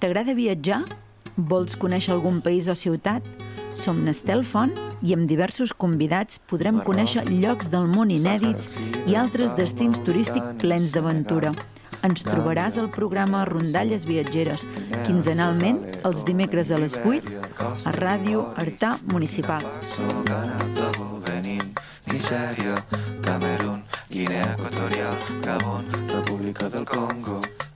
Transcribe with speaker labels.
Speaker 1: T'agrada viatjar? Vols conèixer algun país o ciutat? Som Nestel Font i amb diversos convidats podrem conèixer llocs del món inèdits i altres destins turístics plens d'aventura. Ens trobaràs al programa Rondalles Viatgeres, quinzenalment els dimecres a les 8 a Ràdio Artà Municipal. Nigèria, Camerún, Guinea Equatorial, Gabon, República del Congo.